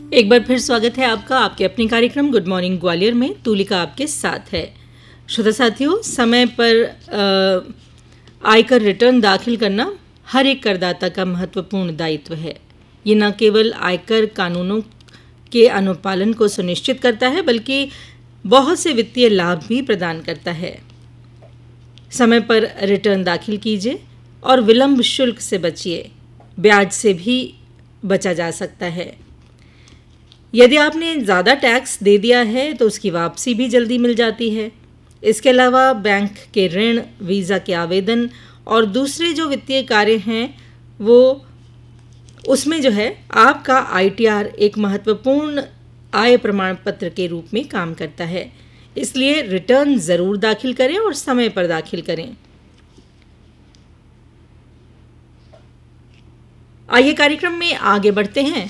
एक बार फिर स्वागत है आपका आपके अपने कार्यक्रम गुड मॉर्निंग ग्वालियर में। तुलिका आपके साथ है। श्रोता साथियों, समय पर आयकर रिटर्न दाखिल करना हर एक करदाता का महत्वपूर्ण दायित्व है। ये न केवल आयकर कानूनों के अनुपालन को सुनिश्चित करता है, बल्कि बहुत से वित्तीय लाभ भी प्रदान करता है। समय पर रिटर्न दाखिल कीजिए और विलंब शुल्क से बचिए। ब्याज से भी बचा जा सकता है। यदि आपने ज़्यादा टैक्स दे दिया है तो उसकी वापसी भी जल्दी मिल जाती है। इसके अलावा बैंक के ऋण, वीज़ा के आवेदन और दूसरे जो वित्तीय कार्य हैं वो उसमें जो है आपका ITR एक महत्वपूर्ण आय प्रमाण पत्र के रूप में काम करता है। इसलिए रिटर्न ज़रूर दाखिल करें और समय पर दाखिल करें। आइए कार्यक्रम में आगे बढ़ते हैं।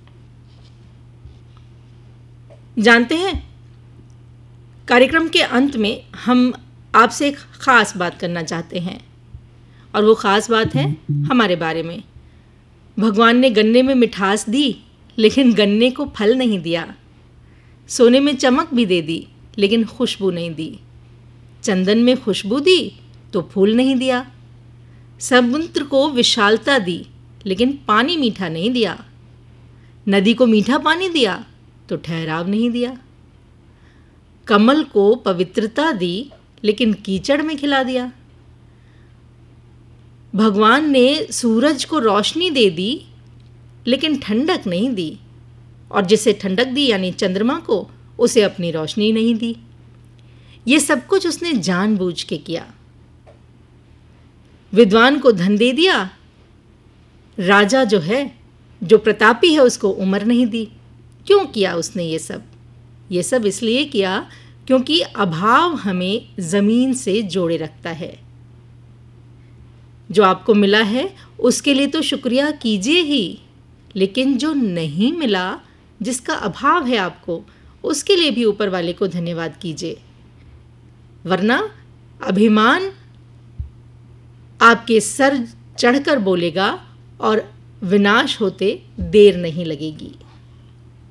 जानते हैं, कार्यक्रम के अंत में हम आपसे एक ख़ास बात करना चाहते हैं और वो ख़ास बात है हमारे बारे में। भगवान ने गन्ने में मिठास दी लेकिन गन्ने को फल नहीं दिया। सोने में चमक भी दे दी लेकिन खुशबू नहीं दी। चंदन में खुशबू दी तो फूल नहीं दिया। समुद्र को विशालता दी लेकिन पानी मीठा नहीं दिया। नदी को मीठा पानी दिया तो ठहराव नहीं दिया। कमल को पवित्रता दी लेकिन कीचड़ में खिला दिया। भगवान ने सूरज को रोशनी दे दी लेकिन ठंडक नहीं दी, और जिसे ठंडक दी यानी चंद्रमा को, उसे अपनी रोशनी नहीं दी। ये सब कुछ उसने जानबूझ के किया। विद्वान को धन दे दिया, राजा जो है, जो प्रतापी है, उसको उम्र नहीं दी। क्यों किया उसने ये सब? ये सब इसलिए किया क्योंकि अभाव हमें ज़मीन से जोड़े रखता है। जो आपको मिला है उसके लिए तो शुक्रिया कीजिए ही, लेकिन जो नहीं मिला, जिसका अभाव है आपको, उसके लिए भी ऊपर वाले को धन्यवाद कीजिए। वरना अभिमान आपके सर चढ़कर बोलेगा और विनाश होते देर नहीं लगेगी।